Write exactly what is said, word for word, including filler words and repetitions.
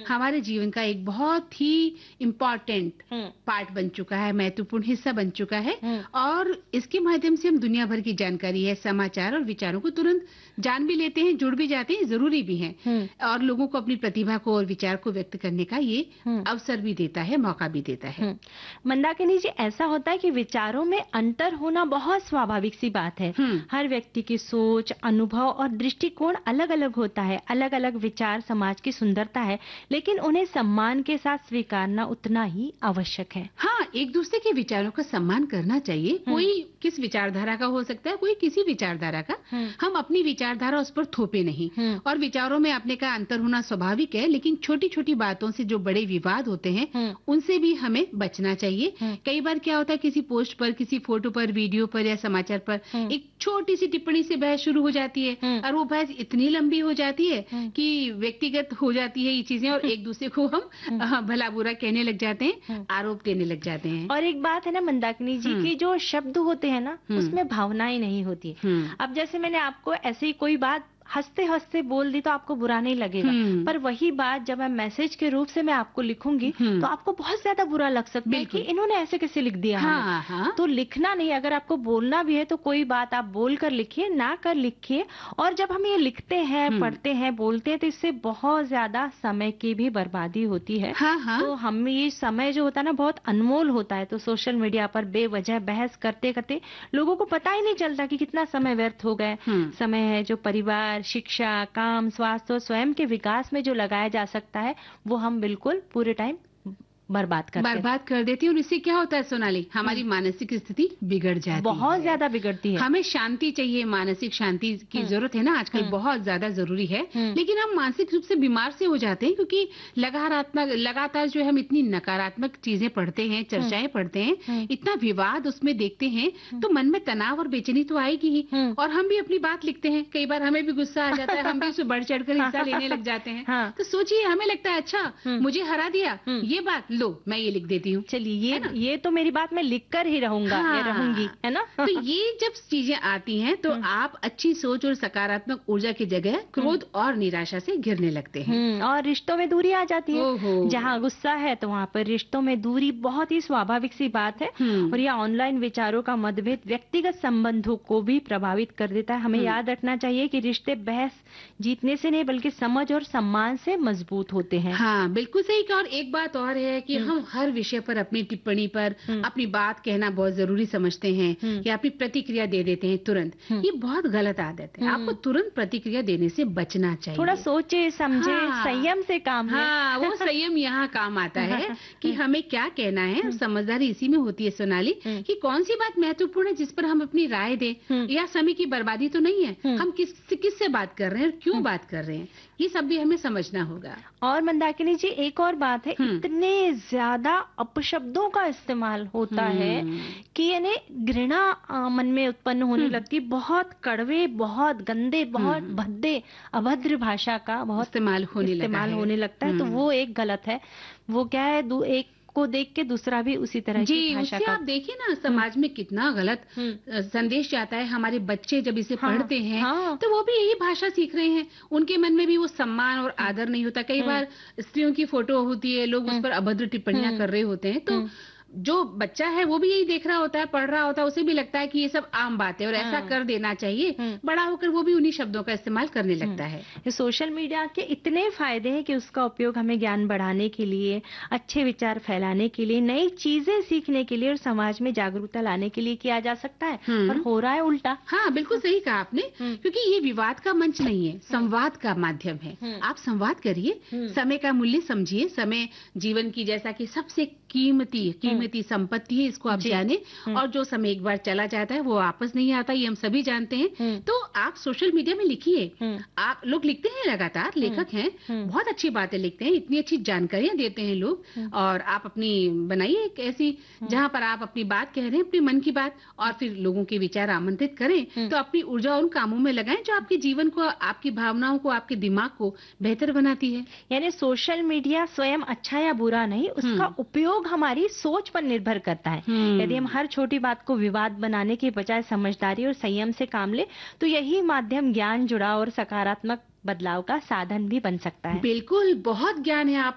हमारे जीवन का एक बहुत ही इम्पोर्टेंट हम्म, पार्ट बन चुका है, महत्वपूर्ण हिस्सा बन चुका है। हम्म, और इसके माध्यम से हम दुनिया भर की जानकारी है, समाचार और विचारों को तुरंत जान भी लेते हैं, जुड़ भी जाते हैं, जरूरी भी है। हम्म, और लोगों को अपनी प्रतिभा को और विचार को व्यक्त करने का ये हम्म, अवसर भी देता है, मौका भी देता है। हम्म। मंदाकिनी जी, ऐसा होता है कि विचारों में अंतर होना बहुत स्वाभाविक सी बात है। हम्म हर व्यक्ति की सोच, अनुभव और दृष्टिकोण अलग अलग होता है। अलग अलग विचार समाज की सुंदरता है, लेकिन उन्हें सम्मान के साथ स्वीकारना उतना ही आवश्यक है। हाँ, एक दूसरे के विचारों का सम्मान करना चाहिए। कोई किस विचारधारा का हो सकता है, कोई किसी विचारधारा का। हम्म, हम अपनी विचारधारा उस पर थोपे नहीं। हम्म, और विचारों में अपने का अंतर होना स्वाभाविक है, लेकिन छोटी छोटी बातों से जो बड़े विवाद होते हैं हम्म, उनसे भी हमें बचना चाहिए। हम्म, कई बार क्या होता है, किसी पोस्ट पर, किसी फोटो पर, वीडियो पर या समाचार पर हम्म, एक छोटी सी टिप्पणी से बहस शुरू हो जाती है। हम्म, और वो बहस इतनी लंबी हो जाती है हम्म, कि व्यक्तिगत हो जाती है ये चीजें, और एक दूसरे को हम हम्म, अ, भला बुरा कहने लग जाते हैं, हम्म। आरोप देने लग जाते हैं। और एक बात है ना मंदाकिनी जी, हम्म की जो शब्द होते हैं ना, हम्म उसमें भावनाएं नहीं होती। हम्म अब जैसे मैंने आपको ऐसे ही कोई बात हंसते हंसते बोल दी तो आपको बुरा नहीं लगेगा, हम्म पर वही बात जब मैं मैसेज के रूप से मैं आपको लिखूंगी हम्म तो आपको बहुत ज्यादा बुरा लग सकता है कि बिल्कुल। इन्होंने ऐसे कैसे लिख दिया हमें। हाँ हाँ तो लिखना नहीं, अगर आपको बोलना भी है तो कोई बात आप बोल कर लिखिए, ना कर लिखिए। और जब हम ये लिखते हैं, हम्म पढ़ते हैं, बोलते हैं, तो इससे बहुत ज्यादा समय की भी बर्बादी होती है। हाँ हाँ तो हम ये समय जो होता है ना, बहुत अनमोल होता है। तो सोशल मीडिया पर बेवजह बहस करते करते लोगों को पता ही नहीं चलता कि कितना समय व्यर्थ हो गया। हम्म समय है जो परिवार, शिक्षा, काम, स्वास्थ्य और स्वयं के विकास में जो लगाया जा सकता है, वो हम बिल्कुल पूरे टाइम बर्बाद करते हैं। बर्बाद कर देती है। और इससे क्या होता है सोनाली, हमारी मानसिक स्थिति बिगड़ जाती बहुत है। ज्यादा बिगड़ती है। हमें शांति चाहिए, मानसिक शांति की हम्म, जरूरत है ना, आजकल हम्म, बहुत ज्यादा जरूरी है। हम्म, लेकिन हम मानसिक रूप से बीमार से हो जाते हैं, क्योंकि लगातार लगातार जो है हम इतनी नकारात्मक चीजें पढ़ते हैं, हम्म, चर्चाएं पढ़ते हैं, हम्म, इतना विवाद उसमें देखते हैं, हम्म, तो मन में तनाव और बेचैनी तो आएगी ही। हम्म। और हम भी अपनी बात लिखते हैं, कई बार हमें भी गुस्सा आ जाता है, हम भी उसमें बढ़ चढ़कर हिस्सा लेने लग जाते हैं। हाँ। तो सोचिए, हमें लगता है अच्छा हम्म, मुझे हरा दिया, हम्म। ये बात लो मैं ये लिख देती हूँ। चलिए, ये है ना? ये तो मेरी बात मैं लिख कर ही रहूंगा या रहूंगी, हाँ, है ना। तो ये जब चीजें आती हैं तो हम्म, आप अच्छी सोच और सकारात्मक ऊर्जा की जगह क्रोध और निराशा से घिरने लगते हैं। हम्म, और रिश्तों में दूरी आ जाती है। ओहो। जहाँ गुस्सा है तो वहाँ पर रिश्तों में दूरी बहुत ही स्वाभाविक सी बात है। हम्म और यह ऑनलाइन विचारों का मतभेद व्यक्तिगत संबंधों को भी प्रभावित कर देता है। हमें हम्म। याद रखना चाहिए कि रिश्ते बहस जीतने से नहीं, बल्कि समझ और सम्मान से मजबूत होते हैं। हाँ, बिल्कुल सही कहा। और एक बात और है कि हम्म, हम हर विषय पर अपनी टिप्पणी पर हम्म, अपनी बात कहना बहुत जरूरी समझते हैं, हम्म, या अपनी प्रतिक्रिया दे देते हैं तुरंत। हम्म, ये बहुत गलत आदत है। हम्म। आपको तुरंत प्रतिक्रिया देने से बचना चाहिए। थोड़ा सोचे समझे, हाँ, संयम से काम लें। हाँ, वो संयम यहाँ काम आता है कि हमें क्या कहना है। और समझदारी इसी में होती है सोनाली, हम्म, कि कौन सी बात महत्वपूर्ण है जिस पर हम अपनी राय दें। हम्म, या समय की बर्बादी तो नहीं है, हम्म। हम किस किससे बात कर रहे हैं और क्यों हम्म। बात कर रहे हैं, ये सब भी हमें समझना होगा। और मंदाकिनी जी, एक और बात है, हम्म। इतने ज्यादा अपशब्दों का इस्तेमाल होता है हम्म कि यानी घृणा अ, मन में उत्पन्न होने हम्म, लगती। बहुत कड़वे, बहुत गंदे, बहुत हम्म। भद्दे, अभद्र भाषा का बहुत इस्तेमाल होने लगा इस्तेमाल है। होने लगता है। तो हम्म। वो एक गलत है। वो क्या है, दू, एक को देख के दूसरा भी उसी तरह जी, की भाषा उससे का। आप देखिए ना, समाज में कितना गलत हम्म, अ, संदेश जाता है। हमारे बच्चे जब इसे हाँ, पढ़ते हैं हाँ, तो वो भी यही भाषा सीख रहे हैं। उनके मन में भी वो सम्मान और आदर नहीं होता। कई हम्म, बार स्त्रियों की फोटो होती है, लोग उस हम्म, पर अभद्र टिप्पणियां हम्म, कर रहे होते हैं। तो हम्म, जो बच्चा है वो भी यही देख रहा होता है, पढ़ रहा होता है, उसे भी लगता है कि ये सब आम बात है और ऐसा हाँ, कर देना चाहिए। हम्म, बड़ा होकर वो भी उन्हीं शब्दों का इस्तेमाल करने लगता है। ये सोशल मीडिया के इतने फायदे हैं कि उसका उपयोग हमें ज्ञान बढ़ाने के लिए, अच्छे विचार फैलाने के लिए, नई चीजें सीखने के लिए और समाज में जागरूकता लाने के लिए किया जा सकता है। हम्म। और हो रहा है उल्टा। हाँ, बिल्कुल सही कहा आपने, हम्म, क्योंकि ये विवाद का मंच नहीं है, संवाद का माध्यम है। हम्म, आप संवाद करिए, हम्म, समय का मूल्य समझिए। समय जीवन की जैसा कि सबसे कीमती कीमती संपत्ति है, इसको आप जी, जाने। हम्म, और जो समय एक बार चला जाता है वो वापस नहीं आता, ये हम सभी जानते हैं। हम्म, तो आप सोशल मीडिया में लिखिए। हम्म, आप लोग लिखते हैं लगातार, लेखक हैं, हम्म, बहुत अच्छी बातें लिखते हैं, इतनी अच्छी जानकारियां देते हैं लोग। हम्म, और आप अपनी बनाइए एक ऐसी, जहां पर आप अपनी बात कह रहे हैं, अपने मन की बात, और फिर लोगों के विचार आमंत्रित करें। हम्म। तो अपनी ऊर्जा उन कामों में लगाएं जो आपके जीवन को, आपकी भावनाओं को, आपके दिमाग को बेहतर बनाती है। यानी सोशल मीडिया स्वयं अच्छा या बुरा नहीं, उसका हम्म। उपयोग हमारी सोच पर निर्भर करता है। हम्म। यदि हम हर छोटी बात को विवाद बनाने के बजाय समझदारी और संयम से काम ले, तो यही माध्यम ज्ञान, जुड़ाव और सकारात्मक बदलाव का साधन भी बन सकता है। बिल्कुल, बहुत ज्ञान है आप